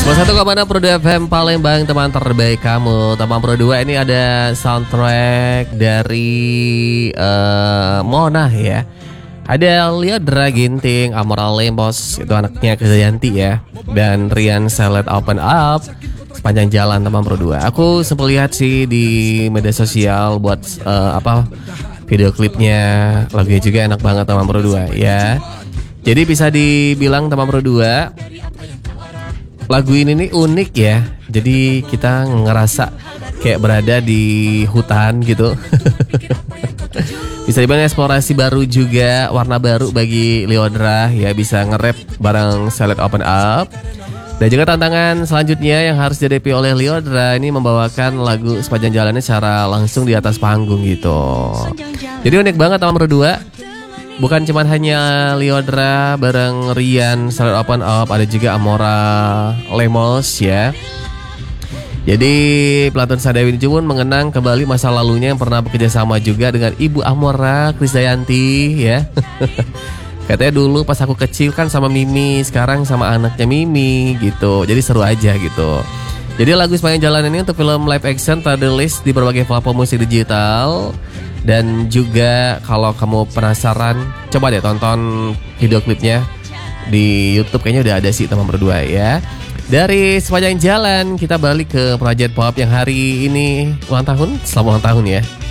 101,6 Pro 2 FM Palembang, teman terbaik kamu. Teman Pro 2 ini ada soundtrack dari Mona ya. Ada Lyodra Ginting, Amora Lemos, itu anaknya Krisdayanti ya. Dan Rian Salad Open Up, Sepanjang Jalan teman Pro 2. Aku sempat lihat sih di media sosial buat video klipnya. Lagunya juga enak banget teman Pro 2 ya. Jadi bisa dibilang teman Pro 2, lagu ini nih unik ya. Jadi kita ngerasa kayak berada di hutan gitu. Bisa dibilang eksplorasi baru juga, warna baru bagi Lyodra ya, bisa nge-rap bareng Salad Open Up. Dan juga tantangan selanjutnya yang harus dihadapi oleh Lyodra ini membawakan lagu Sepanjang Jalannya secara langsung di atas panggung gitu. Jadi unik banget teman Pro 2. Bukan cuma hanya Lyodra bareng Rian Salad Open Up, ada juga Amora Lemos ya. Jadi pelantun Sadawi ini pun mengenang kembali masa lalunya yang pernah bekerja sama juga dengan Ibu Amora Krisdayanti ya. Katanya dulu pas aku kecil kan sama Mimi, sekarang sama anaknya Mimi gitu. Jadi seru aja gitu. Jadi lagu Sepanjang Jalan ini untuk film live action terrilis di berbagai platform musik digital. Dan juga kalau kamu penasaran, coba deh tonton video klipnya di YouTube, kayaknya udah ada sih teman berdua ya. Dari Sepanjang Jalan kita balik ke Project Pop yang hari ini ulang tahun. Selamat ulang tahun ya.